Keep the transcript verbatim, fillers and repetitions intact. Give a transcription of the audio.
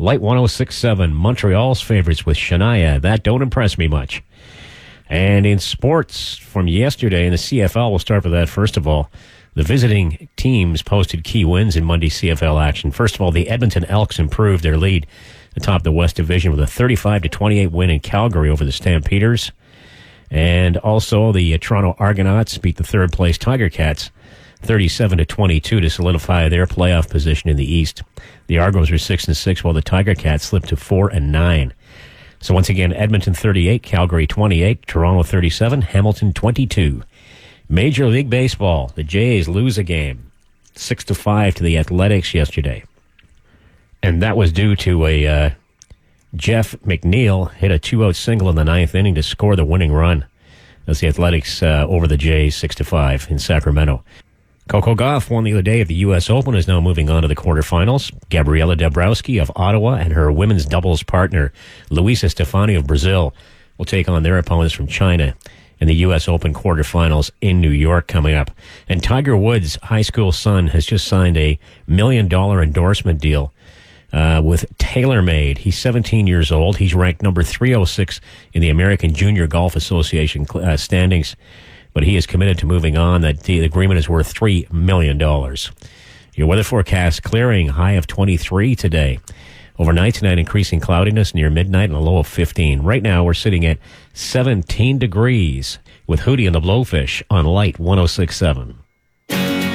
Light one oh six point seven, Montreal's favorites with Shania. That don't impress me much. And in sports from yesterday in the C F L, we'll start with that first of all. The visiting teams posted key wins in Monday's C F L action. First of all, the Edmonton Elks improved their lead atop the West Division with a thirty-five to twenty-eight win in Calgary over the Stampeders. And also the uh, Toronto Argonauts beat the third-place Tiger Cats thirty-seven to twenty-two to solidify their playoff position in the East. The Argos are six and six, while the Tiger Cats slipped to four and nine. So once again, Edmonton thirty-eight, Calgary twenty-eight, Toronto thirty-seven, Hamilton twenty-two. Major League Baseball, the Jays lose a game, six to five to the Athletics yesterday. And that was due to a uh, Jeff McNeil hit a two-out single in the ninth inning to score the winning run. That's the Athletics uh, over the Jays, six to five in Sacramento. Coco Gauff won the other day at the U S Open, is now moving on to the quarterfinals. Gabriela Dabrowski of Ottawa and her women's doubles partner, Luisa Stefani of Brazil, will take on their opponents from China in the U S Open quarterfinals in New York coming up. And Tiger Woods' high school son has just signed a million-dollar endorsement deal uh, with TaylorMade. He's seventeen years old. He's ranked number three oh six in the American Junior Golf Association uh, standings. But he is committed to moving on. That the agreement is worth three million dollars. Your weather forecast clearing, high of twenty-three today. Overnight tonight, increasing cloudiness near midnight and a low of fifteen. Right now, we're sitting at seventeen degrees with Hootie and the Blowfish on Light one oh six point seven.